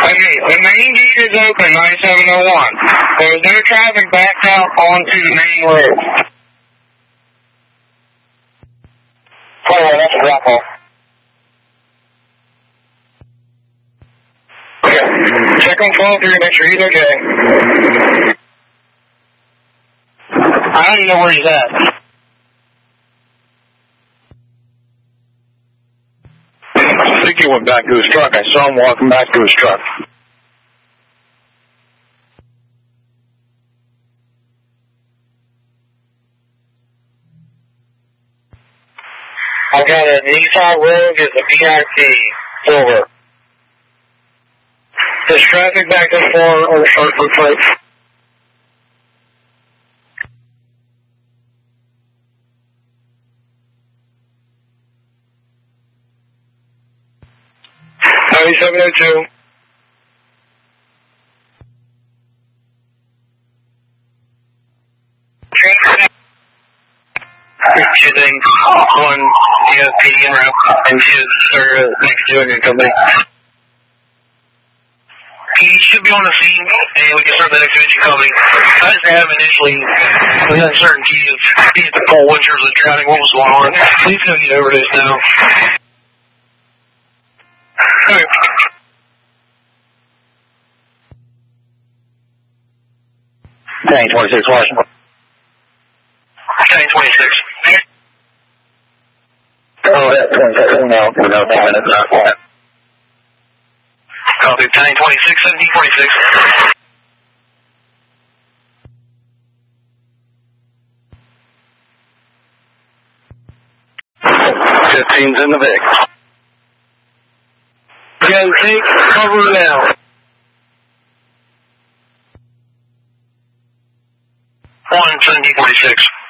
Okay, the main gate is open, 9701. There's no traffic backed out onto the main road. Oh, yeah, that's a drop off. Okay. Check on 12-3, make sure he's okay. I don't even know where he's at. I think he went back to his truck. I saw him walking back to his truck. I've got a Nissan Rogue as a VIP, silver. There's traffic back up for plates. $9702. Choosing one DFP en route and two next to it company. He should be on the scene, and we can start the next engine company. I just have initially the uncertainty of being at the pole in terms of drowning. What was going on? Please don't get over this now. Okay. Tank 26, Washington. Tank 26. Oh, that's 26. No, 10 minutes, not 5. Copy, Tank 26, 1746. 15's in the Vic. Go, take cover now. 1746.